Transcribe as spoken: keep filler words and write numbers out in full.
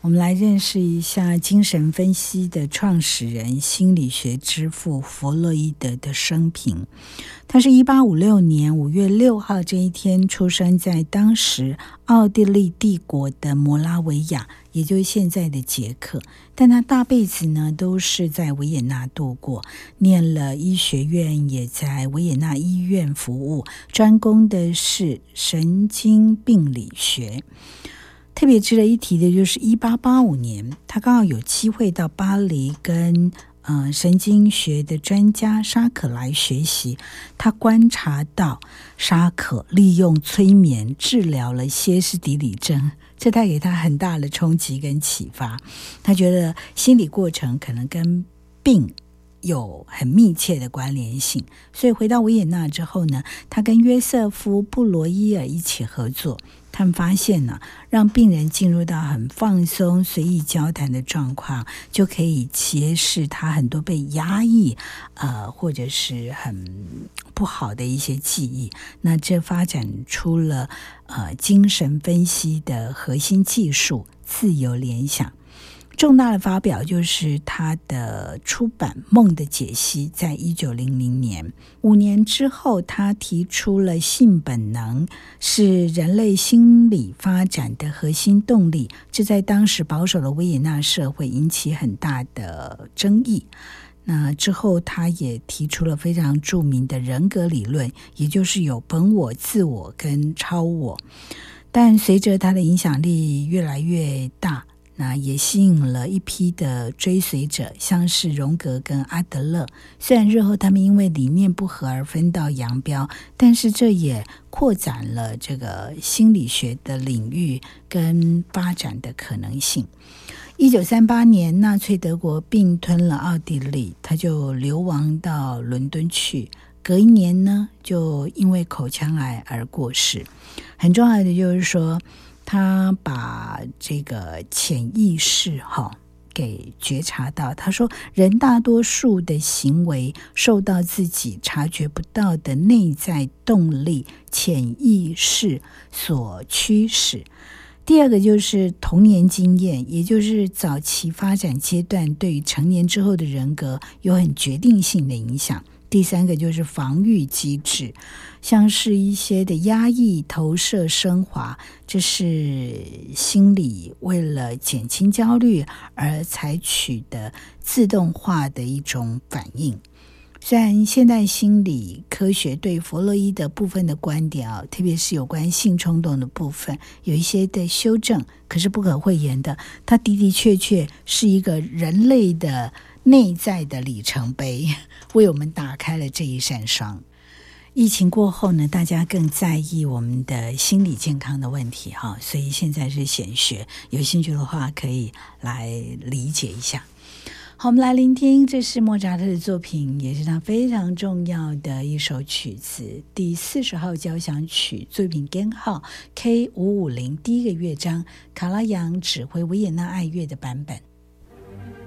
我们来认识一下精神分析的创始人、心理学之父弗洛伊德的生平。他是一八五六年五月六号这一天出生在当时奥地利帝国的摩拉维亚，也就是现在的捷克。但他大辈子呢都是在维也纳度过，念了医学院，也在维也纳医院服务，专攻的是神经病理学。特别值得一提的就是一八八五年，他刚好有机会到巴黎跟呃神经学的专家沙可来学习。他观察到沙可利用催眠治疗了歇斯底里症，这带给他很大的冲击跟启发。他觉得心理过程可能跟病有很密切的关联性，所以回到维也纳之后呢，他跟约瑟夫·布罗伊尔一起合作。他们发现呢，让病人进入到很放松、随意交谈的状况，就可以揭示他很多被压抑，呃，或者是很不好的一些记忆。那这发展出了呃精神分析的核心技术——自由联想。重大的发表就是他的出版《梦的解析》，在一九零零年。五年之后，他提出了性本能是人类心理发展的核心动力，这在当时保守的维也纳社会引起很大的争议。那之后他也提出了非常著名的人格理论，也就是有本我、自我跟超我。但随着他的影响力越来越大，那也吸引了一批的追随者，像是荣格跟阿德勒。虽然日后他们因为理念不合而分道扬镳，但是这也扩展了这个心理学的领域跟发展的可能性。一九三八年，纳粹德国并吞了奥地利，他就流亡到伦敦去。隔一年呢，就因为口腔癌而过世。很重要的就是说，他把这个潜意识哈给觉察到。他说，人大多数的行为受到自己察觉不到的内在动力潜意识所驱使。第二个就是童年经验，也就是早期发展阶段对于成年之后的人格有很决定性的影响。第三个就是防御机制，像是一些的压抑、投射、升华，这是心理为了减轻焦虑而采取的自动化的一种反应。虽然现代心理科学对弗洛伊德部分的观点啊，特别是有关性冲动的部分有一些的修正，可是不可讳言的，它的的确确是一个人类的内在的里程碑，为我们打开了这一扇窗。疫情过后呢，大家更在意我们的心理健康的问题哈，所以现在是显学，有兴趣的话可以来理解一下。好，我们来聆听，这是莫扎特的作品，也是他非常重要的一首曲子，第四十号交响曲，作品编号 K 五五零，第一个乐章，卡拉扬指挥维也纳爱乐的版本。